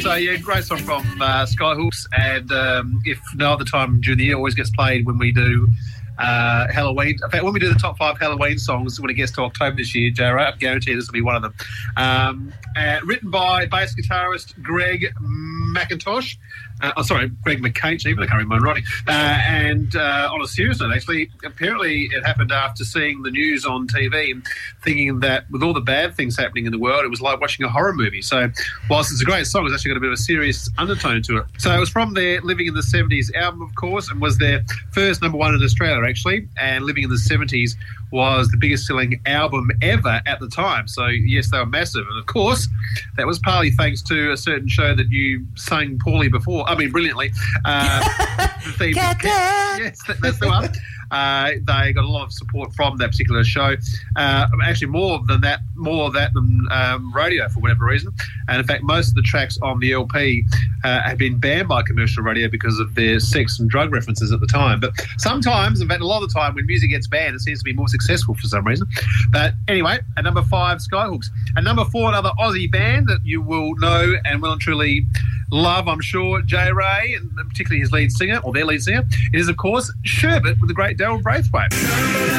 So, yeah, great song from Skyhooks. And if no other time during the year, always gets played when we do Halloween. In fact, when we do the top 5 Halloween songs when it gets to October this year, J-Ray, I guarantee this will be one of them. Written by bass guitarist Greg McIntosh. Greg McCain, even I can't remember writing. And on a serious note, actually, apparently it happened after seeing the news on TV and thinking that with all the bad things happening in the world, it was like watching a horror movie. So whilst it's a great song, it's actually got a bit of a serious undertone to it. So it was from their Living in the 70s album, of course, and was their first number one in Australia, actually. And Living in the 70s was the biggest selling album ever at the time. So, yes, they were massive. And, of course, that was partly thanks to a certain show that you sang brilliantly. The theme. Yes, that's the one. They got a lot of support from that particular show. Actually, more of that than radio for whatever reason. And in fact, most of the tracks on the LP have been banned by commercial radio because of their sex and drug references at the time. But sometimes, in fact, a lot of the time when music gets banned, it seems to be more successful for some reason. But anyway, at number 5, Skyhooks. At number 4, another Aussie band that you will know and well and truly love, I'm sure, J-Ray, and particularly his lead singer, or their lead singer. It is, of course, Sherbet with the great Daryl Braithwaite.